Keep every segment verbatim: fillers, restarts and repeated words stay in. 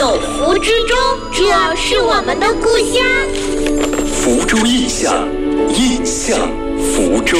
有福之州，这是我们的故乡。 福州印象，印象福州。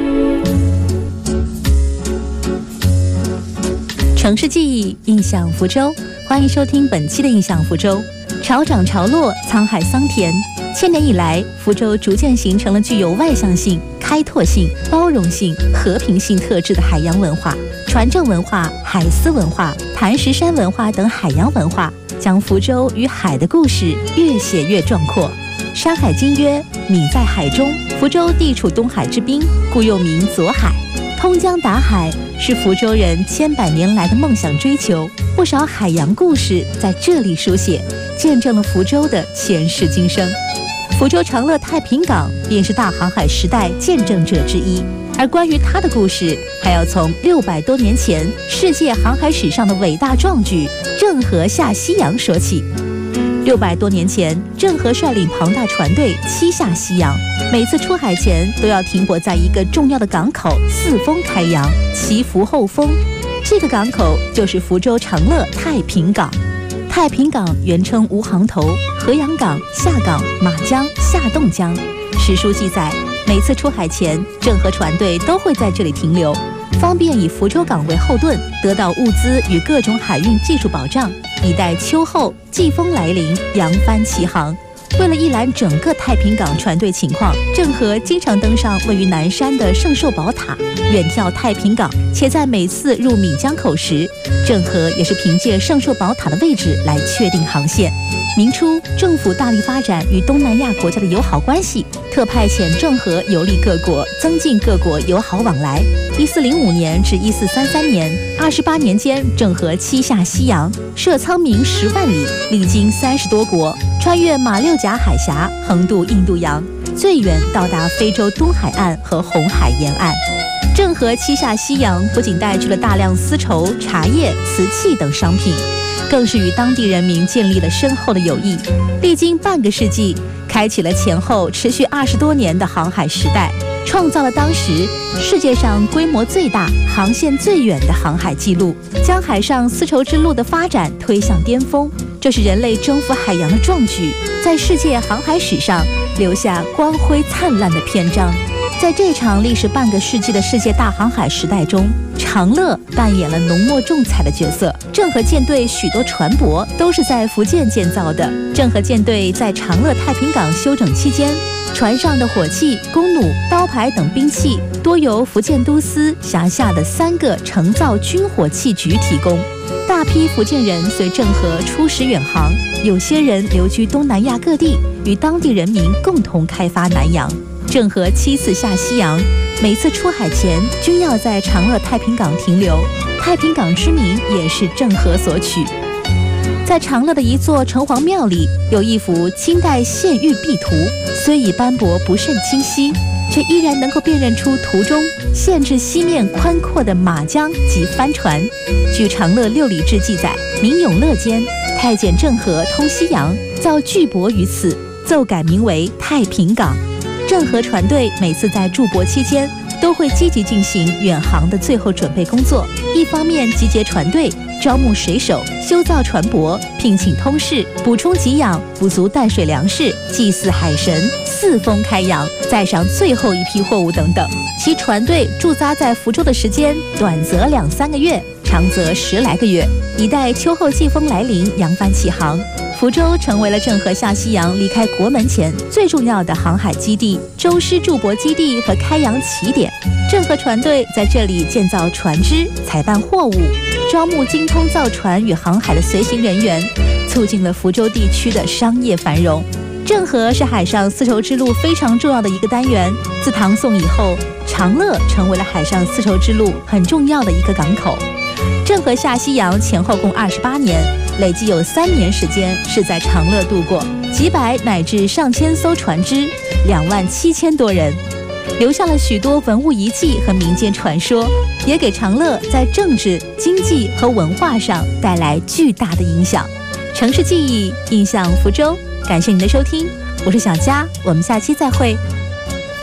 城市记忆，印象福州。欢迎收听本期的印象福州。潮涨潮落，沧海桑田。千年以来，福州逐渐形成了具有外向性、开拓性、包容性、和平性特质的海洋文化。船政文化、海丝文化、磐石山文化等海洋文化，将福州与海的故事越写越壮阔。山海经曰：闽在海中。福州地处东海之滨，故又名左海。通江达海是福州人千百年来的梦想追求，不少海洋故事在这里书写，见证了福州的前世今生。福州长乐太平港便是大航海时代见证者之一，而关于它的故事，还要从六百多年前世界航海史上的伟大壮举郑和下西洋说起。六百多年前，郑和率领庞大船队七下西洋，每次出海前都要停泊在一个重要的港口四封开洋，祈福后封。这个港口就是福州长乐太平港。太平港原称吴航头、河阳港、下港、马江、下洞江。史书记载，每次出海前，郑和船队都会在这里停留，方便以福州港为后盾，得到物资与各种海运技术保障，以待秋后季风来临，扬帆起航。为了一览整个太平港船队情况，郑和经常登上位于南山的圣寿宝塔，远眺太平港，且在每次入闽江口时，郑和也是凭借圣寿宝塔的位置来确定航线。明初，政府大力发展与东南亚国家的友好关系，特派遣郑和游历各国，增进各国友好往来。一四零五年至一四三三年，二十八年间，郑和七下西洋，涉苍冥十万里，历经三十多国，穿越马六甲海峡，横渡印度洋，最远到达非洲东海岸和红海沿岸。郑和七下西洋不仅带去了大量丝绸、茶叶、瓷器等商品，更是与当地人民建立了深厚的友谊。历经半个世纪，开启了前后持续二十多年的航海时代，创造了当时世界上规模最大、航线最远的航海记录，将海上丝绸之路的发展推向巅峰。这是人类征服海洋的壮举，在世界航海史上留下光辉灿烂的篇章。在这场历时半个世纪的世界大航海时代中，长乐扮演了浓墨重彩的角色。郑和舰队许多船舶都是在福建建造的。郑和舰队在长乐太平港休整期间，船上的火器、弓弩、刀牌等兵器多由福建都司辖下的三个承造军火器局提供。大批福建人随郑和出使远航，有些人留居东南亚各地，与当地人民共同开发南洋。郑和七次下西洋，每次出海前均要在长乐太平港停留。太平港之名也是郑和所取。在长乐的一座城隍庙里，有一幅清代县域壁图，虽已斑驳不甚清晰，却依然能够辨认出图中县治西面宽阔的马江及帆船。据长乐六里志记载，明永乐间，太监郑和通西洋，造巨帛于此，奏改名为太平港。郑和船队每次在驻泊期间，都会积极进行远航的最后准备工作，一方面集结船队，招募水手，修造船舶，聘请通事，补充给养，补足淡水粮食，祭祀海神，四封开洋，载上最后一批货物等等。其船队驻扎在福州的时间，短则两三个月，长则十来个月，以待秋后季风来临，扬帆起航。福州成为了郑和下西洋离开国门前最重要的航海基地、舟师驻泊基地和开洋起点。郑和船队在这里建造船只，采办货物，招募精通造船与航海的随行人员，促进了福州地区的商业繁荣。郑和是海上丝绸之路非常重要的一个单元。自唐宋以后，长乐成为了海上丝绸之路很重要的一个港口。郑和下西洋前后共二十八年，累计有三年时间是在长乐度过，几百乃至上千艘船只，两万七千多人，留下了许多文物遗迹和民间传说，也给长乐在政治、经济和文化上带来巨大的影响。城市记忆，印象福州。感谢您的收听，我是小佳，我们下期再会。